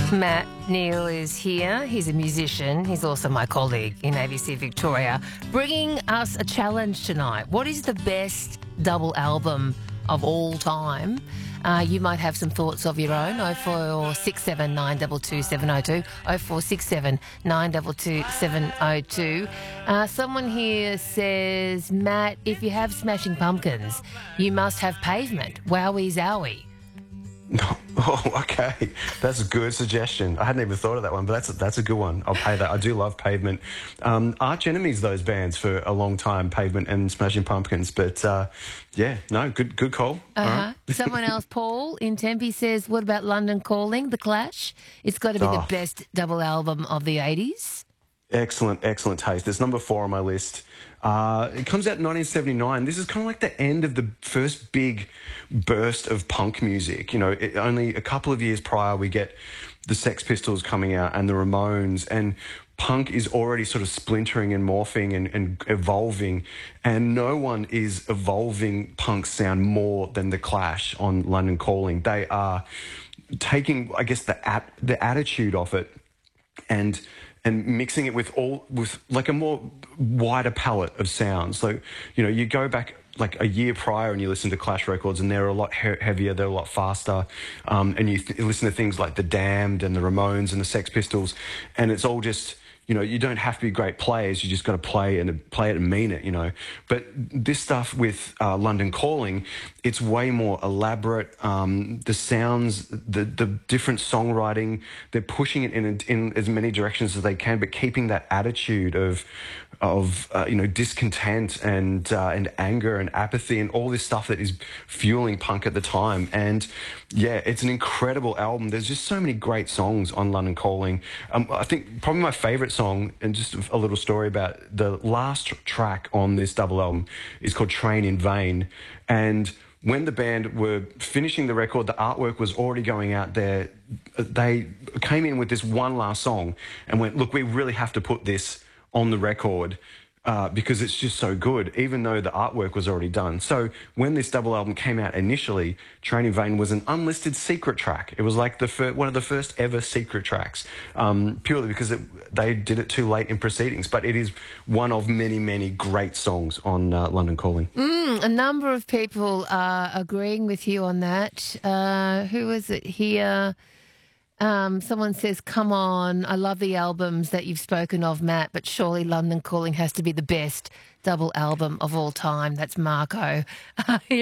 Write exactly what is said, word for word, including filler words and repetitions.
Matt Neal is here. He's a musician. He's also my colleague in A B C Victoria, bringing us a challenge tonight. What is the best double album of all time? Uh, you might have some thoughts of your own. oh four six seven nine two two seven oh two, oh four six seven nine two two seven oh two. Uh, someone here says, Matt, if you have Smashing Pumpkins, you must have Pavement. Wowie zowie. Oh, okay. That's a good suggestion. I hadn't even thought of that one, but that's a, that's a good one. I'll pay that. I do love Pavement. Um, arch enemies, those bands, for a long time, Pavement and Smashing Pumpkins. But, uh, yeah, no, good good call. Uh-huh. Right. Someone else, Paul, in Tempe says, what about London Calling, The Clash? It's got to be oh. the best double album of the eighties. Excellent, excellent taste. It's number four on my list. Uh, it comes out in nineteen seventy-nine. This is kind of like the end of the first big burst of punk music. You know, it, only a couple of years prior, we get the Sex Pistols coming out and the Ramones, and punk is already sort of splintering and morphing and, and evolving, and no one is evolving punk's sound more than The Clash on London Calling. They are taking, I guess, the at, the attitude of it and and mixing it with all with like a more wider palette of sounds. So, you know, you go back like a year prior and you listen to Clash records and they're a lot he- heavier, they're a lot faster, um, and you th- listen to things like The Damned and the Ramones and the Sex Pistols, and it's all just, you know, you don't have to be great players. You just got to play and play it and mean it, you know. But this stuff with uh, London Calling, it's way more elaborate. Um, the sounds, the the different songwriting, they're pushing it in in as many directions as they can, but keeping that attitude of of uh, you know, discontent and uh, and anger and apathy and all this stuff that is fueling punk at the time. And yeah, it's an incredible album. There's just so many great songs on London Calling. Um, I think probably my favourite song, and just a little story about it, the last track on this double album is called Train in Vain. And when the band were finishing the record, the artwork was already going out there. They came in with this one last song and went, look, we really have to put this on the record uh, because it's just so good, even though the artwork was already done. So when this double album came out initially, Train in Vain was an unlisted secret track. It was like the fir- one of the first ever secret tracks, um, purely because it, they did it too late in proceedings. But it is one of many, many great songs on uh, London Calling. Mm, a number of people are agreeing with you on that. Uh, who is it here? Um, someone says, come on, I love the albums that you've spoken of, Matt, but surely London Calling has to be the best double album of all time. That's Marco.